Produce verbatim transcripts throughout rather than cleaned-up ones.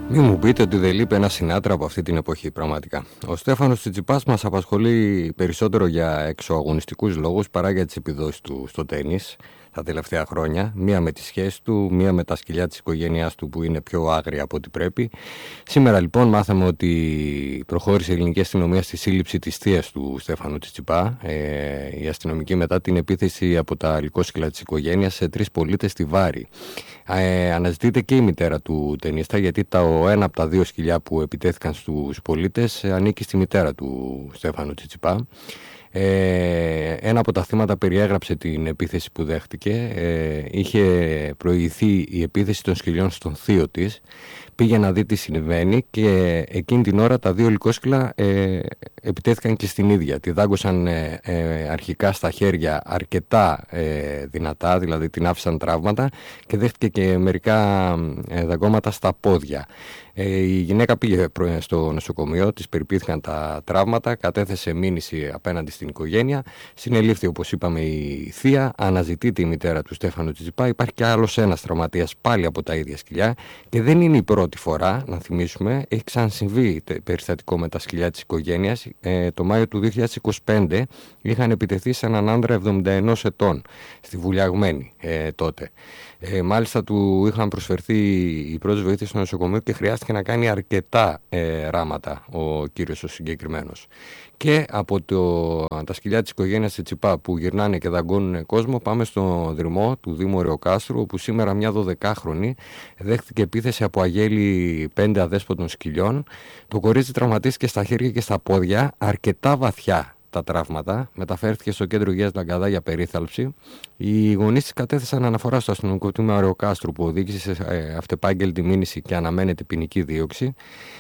Μη μου πείτε ότι δεν λείπει ένα Σινάτρα από αυτή την εποχή, πραγματικά. Ο Στέφανος Τσιτσιπάς μας απασχολεί περισσότερο για εξωαγωνιστικούς λόγους παρά για τις επιδόσεις του στο τένις τα τελευταία χρόνια. Μία με τις σχέσεις του, μία με τα σκυλιά της οικογένειάς του που είναι πιο άγρια από ό,τι πρέπει. Σήμερα λοιπόν μάθαμε ότι προχώρησε η ελληνική αστυνομία στη σύλληψη της θείας του Στέφανου Τσιτσιπά. Ε, η αστυνομική μετά την επίθεση από τα λυκόσκυλα της οικογένειας σε τρεις πολίτες στη Βάρη. Ε, αναζητείται και η μητέρα του ταινίστα, γιατί τα, ο ένα από τα δύο σκυλιά που επιτέθηκαν στους πολίτες ανήκει στη μητέρα του Στέφανου Τσιτσιπά. Ε, ένα από τα θύματα περιέγραψε την επίθεση που δέχτηκε. Ε, είχε προηγηθεί η επίθεση των σκυλιών στον θείο της. Πήγε να δει τι συμβαίνει και εκείνη την ώρα τα δύο λυκόσκυλα ε, επιτέθηκαν και στην ίδια. Τη δάγκωσαν ε, ε, αρχικά στα χέρια αρκετά ε, δυνατά, δηλαδή την άφησαν τραύματα, και δέχτηκε και μερικά ε, δαγκώματα στα πόδια. Ε, η γυναίκα πήγε στο νοσοκομείο, της περιποιήθηκαν τα τραύματα, κατέθεσε μήνυση απέναντι στην οικογένεια, συνελήφθη όπως είπαμε η θεία, αναζητείται η μητέρα του Στέφανου Τσιτσιπά. Υπάρχει και άλλος ένας τραυματίας πάλι από τα ίδια σκυλιά και δεν είναι η πρώτη φορά, να θυμίσουμε, έχει ξανασυμβεί περιστατικό με τα σκυλιά της οικογένειας. Ε, το Μάιο του δύο χιλιάδες είκοσι πέντε είχαν επιτεθεί σε έναν άντρα εβδομήντα ενός ετών στη Βουλιαγμένη ε, τότε. Ε, μάλιστα του είχαν προσφερθεί οι πρώτες βοήθειες στο νοσοκομείο και χρειάστηκε να κάνει αρκετά ε, ράματα ο κύριος ο συγκεκριμένος. Και από το, τα σκυλιά της οικογένειας Τσιτσιπά που γυρνάνε και δαγκώνουν κόσμο, πάμε στο Δρυμό του Δήμου Ρεοκάστρου, όπου σήμερα μια δωδεκάχρονη δέχτηκε επίθεση από αγέλη πέντε αδέσποτων σκυλιών. Το κορίτσι τραυματίστηκε στα χέρια και στα πόδια, αρκετά βαθιά τα τραύματα, μεταφέρθηκε στο κέντρο υγείας Λαγκαδά για περίθαλψη. Οι γονείς της κατέθεσαν αναφορά στο αστυνομικό τμήμα Ρεοκάστρου, που οδήγησε σε ε, αυτεπάγγελτη μήνυση και αναμένεται ποινική δίωξη.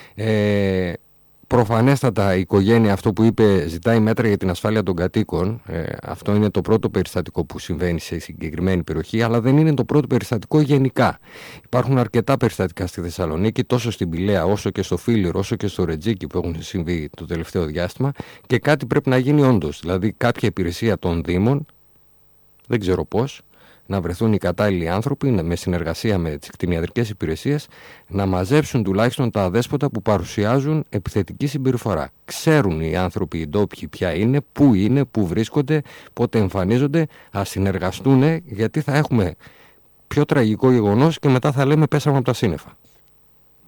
Ε, Προφανέστατα η οικογένεια, αυτό που είπε, ζητάει μέτρα για την ασφάλεια των κατοίκων. Ε, αυτό είναι το πρώτο περιστατικό που συμβαίνει σε συγκεκριμένη περιοχή, αλλά δεν είναι το πρώτο περιστατικό γενικά. Υπάρχουν αρκετά περιστατικά στη Θεσσαλονίκη, τόσο στην Πηλαία όσο και στο Φίλιρο, όσο και στο Ρετζίκι, που έχουν συμβεί το τελευταίο διάστημα, και κάτι πρέπει να γίνει όντως. Δηλαδή κάποια υπηρεσία των Δήμων, δεν ξέρω πώς, να βρεθούν οι κατάλληλοι άνθρωποι με συνεργασία με τις κτηνιατρικές υπηρεσίες να μαζέψουν τουλάχιστον τα αδέσποτα που παρουσιάζουν επιθετική συμπεριφορά. Ξέρουν οι άνθρωποι οι ντόπιοι ποια είναι, πού είναι, πού βρίσκονται, πότε εμφανίζονται, ας συνεργαστούν, γιατί θα έχουμε πιο τραγικό γεγονός και μετά θα λέμε πέσαμε από τα σύννεφα.